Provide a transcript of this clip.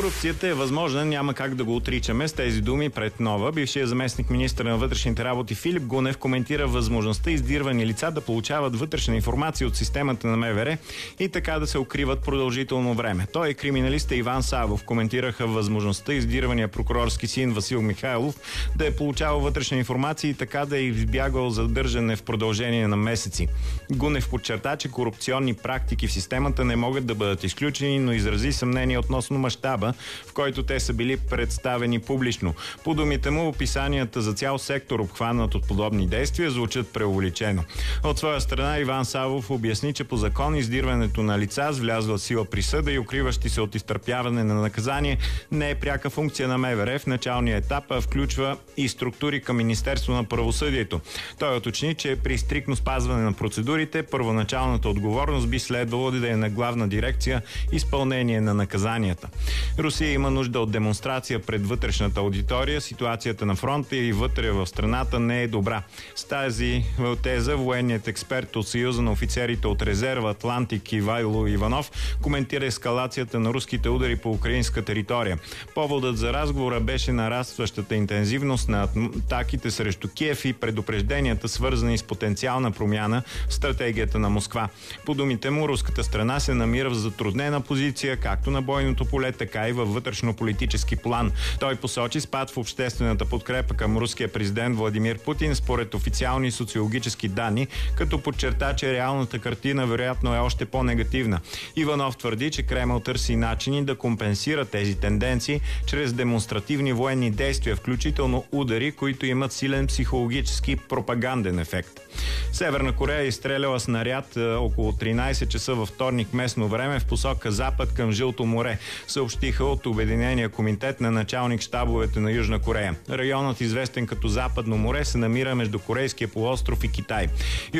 Корупцията е възможна, няма как да го отричаме. С тези думи пред Нова, бившият заместник министър на вътрешните работи Филип Гунев коментира възможността издирвани лица да получават вътрешна информация от системата на МВР и така да се укриват продължително време. Той и криминалистът Иван Савов коментираха възможността издирвания прокурорски син Васил Михайлов да е получавал вътрешна информация и така да е избягал задържане в продължение на месеци. Гунев подчерта, че корупционни практики в системата не могат да бъдат изключени, но изрази съмнение относно мащаба, в който те са били представени публично. По думите му, описанията за цял сектор, обхванат от подобни действия, звучат преувеличено. От своя страна Иван Савов обясни, че по закон издирването на лица с влязла сила присъда и укриващи се от изтърпяване на наказание не е пряка функция на МВР в началния етап, а включва и структури към Министерство на правосъдието. Той уточни, че при стриктно спазване на процедурите, първоначалната отговорност би следвало да е на Главна дирекция изпълнение на наказанията. Русия има нужда от демонстрация пред вътрешната аудитория. Ситуацията на фронта и вътре в страната не е добра. С тази теза военният експерт от Съюза на офицерите от резерва Атлантик Ивайло Иванов коментира ескалацията на руските удари по украинска територия. Поводът за разговора беше нарастващата интензивност на атаките срещу Киев и предупрежденията, свързани с потенциална промяна в стратегията на Москва. По думите му, руската страна се намира в затруднена позиция както на бойното поле, така и във вътрешно-политически план. Той посочи спад в обществената подкрепа към руския президент Владимир Путин според официални социологически данни, като подчерта, че реалната картина вероятно е още по-негативна. Иванов твърди, че Кремъл търси начини да компенсира тези тенденции чрез демонстративни военни действия, включително удари, които имат силен психологически пропаганден ефект. Северна Корея е изстреляла снаряд около 13 часа във вторник местно време в посока запад към Жълто море, съобщиха от Обединения комитет на началник щабовете на Южна Корея. Районът, известен като Западно море, се намира между Корейския полуостров и Китай.